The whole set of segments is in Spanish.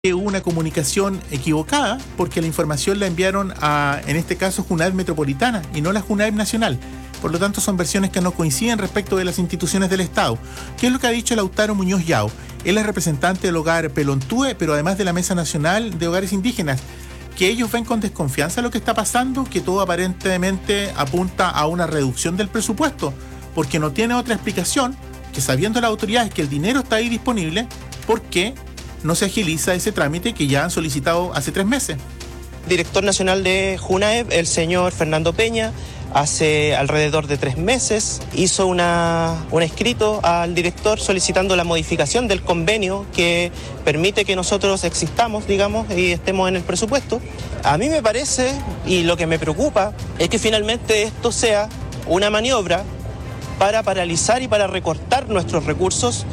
hubo una comunicación equivocada porque la información la enviaron a, en este caso, Junaed Metropolitana y no la Junaed Nacional. Por lo tanto, son versiones que no coinciden respecto de las instituciones del Estado. ¿Qué es lo que ha dicho Lautaro Muñoz Yao? Él es representante del hogar Pelontúe, pero además de la Mesa Nacional de Hogares Indígenas, que ellos ven con desconfianza lo que está pasando, que todo aparentemente apunta a una reducción del presupuesto, porque no tiene otra explicación que, sabiendo las autoridades que el dinero está ahí disponible, ¿por qué no se agiliza ese trámite que ya han solicitado hace 3 meses? Director nacional de Junaed, el señor Fernando Peña, hace alrededor de 3 meses hizo un escrito al director solicitando la modificación del convenio que permite que nosotros existamos, digamos, y estemos en el presupuesto. A mí me parece, y lo que me preocupa, es que finalmente esto sea una maniobra para paralizar y para recortar nuestros recursos.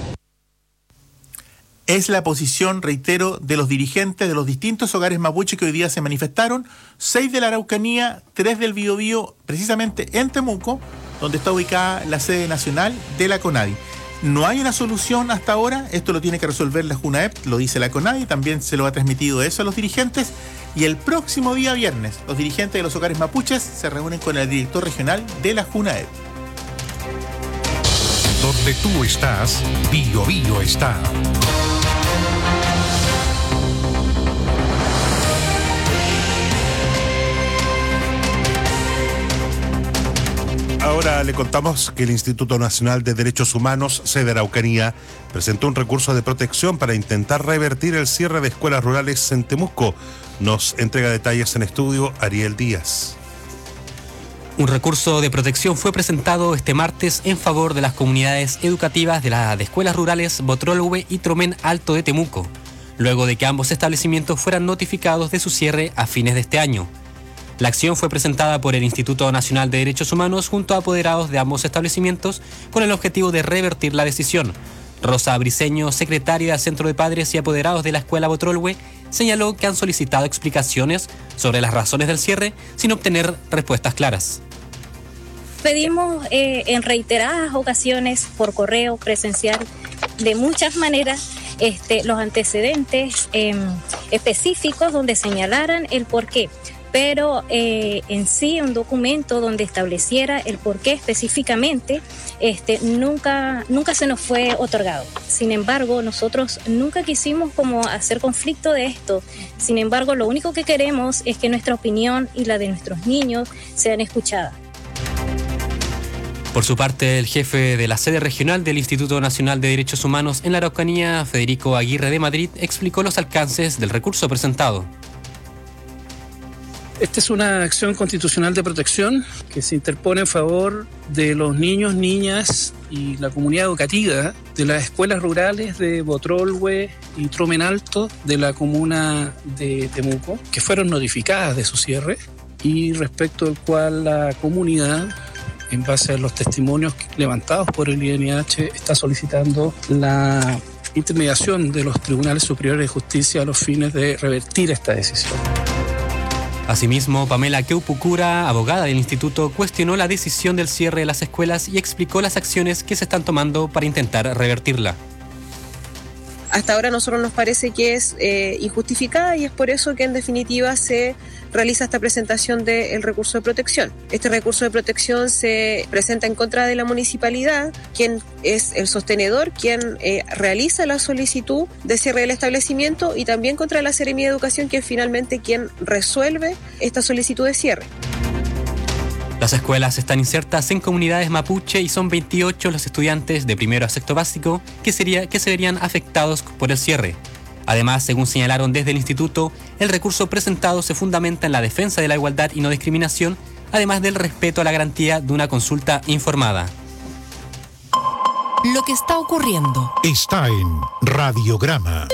Es la posición, reitero, de los dirigentes de los distintos hogares mapuche que hoy día se manifestaron, 6 de la Araucanía, 3 del Biobío, precisamente en Temuco, donde está ubicada la sede nacional de la CONADI. No hay una solución hasta ahora, esto lo tiene que resolver la Junaed, lo dice la CONADI, también se lo ha transmitido eso a los dirigentes, y el próximo día viernes, los dirigentes de los hogares mapuches se reúnen con el director regional de la Junaed. Donde tú estás, Biobío está. Ahora le contamos que el Instituto Nacional de Derechos Humanos, sede Araucanía, presentó un recurso de protección para intentar revertir el cierre de escuelas rurales en Temuco. Nos entrega detalles en estudio Ariel Díaz. Un recurso de protección fue presentado este martes en favor de las comunidades educativas de escuelas rurales Botrolhue y Tromén Alto de Temuco, luego de que ambos establecimientos fueran notificados de su cierre a fines de este año. La acción fue presentada por el Instituto Nacional de Derechos Humanos junto a apoderados de ambos establecimientos con el objetivo de revertir la decisión. Rosa Briceño, secretaria del Centro de Padres y Apoderados de la Escuela Botrolhue, señaló que han solicitado explicaciones sobre las razones del cierre sin obtener respuestas claras. Pedimos en reiteradas ocasiones por correo presencial de muchas maneras los antecedentes específicos donde señalaran el porqué. Pero en sí un documento donde estableciera el porqué específicamente nunca se nos fue otorgado. Sin embargo, nosotros nunca quisimos como hacer conflicto de esto. Sin embargo, lo único que queremos es que nuestra opinión y la de nuestros niños sean escuchadas. Por su parte, el jefe de la sede regional del Instituto Nacional de Derechos Humanos en la Araucanía, Federico Aguirre de Madrid, explicó los alcances del recurso presentado. Esta es una acción constitucional de protección que se interpone en favor de los niños, niñas y la comunidad educativa de las escuelas rurales de Botrolhue y Tromén Alto de la comuna de Temuco, que fueron notificadas de su cierre y respecto al cual la comunidad, en base a los testimonios levantados por el INH, está solicitando la intermediación de los tribunales superiores de justicia a los fines de revertir esta decisión. Asimismo, Pamela Keupucura, abogada del instituto, cuestionó la decisión del cierre de las escuelas y explicó las acciones que se están tomando para intentar revertirla. Hasta ahora a nosotros nos parece que es injustificada y es por eso que en definitiva se realiza esta presentación del recurso de protección. Este recurso de protección se presenta en contra de la municipalidad, quien es el sostenedor, quien realiza la solicitud de cierre del establecimiento, y también contra la Seremía de Educación, que es finalmente quien resuelve esta solicitud de cierre. Las escuelas están insertas en comunidades mapuche y son 28 los estudiantes de primero a sexto básico que se verían afectados por el cierre. Además, según señalaron desde el instituto, el recurso presentado se fundamenta en la defensa de la igualdad y no discriminación, además del respeto a la garantía de una consulta informada. Lo que está ocurriendo está en Radiograma.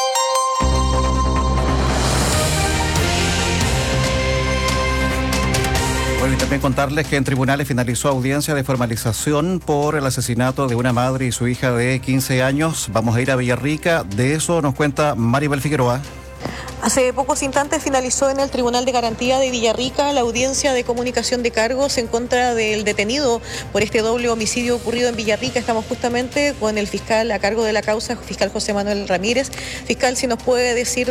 Bueno, y también contarles que en tribunales finalizó audiencia de formalización por el asesinato de una madre y su hija de 15 años. Vamos a ir a Villarrica. De eso nos cuenta Maribel Figueroa. Hace pocos instantes finalizó en el Tribunal de Garantía de Villarrica la audiencia de comunicación de cargos en contra del detenido por este doble homicidio ocurrido en Villarrica. Estamos justamente con el fiscal a cargo de la causa, fiscal José Manuel Ramírez. Fiscal, si nos puede decir